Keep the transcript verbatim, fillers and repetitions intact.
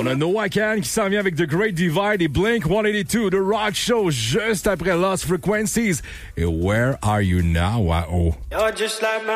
On a Noah Kahan qui s'en vient avec The Great Divide et Blink one eighty-two, The Rock Show, juste après Lost Frequencies. Et Where Are You Now? Wow.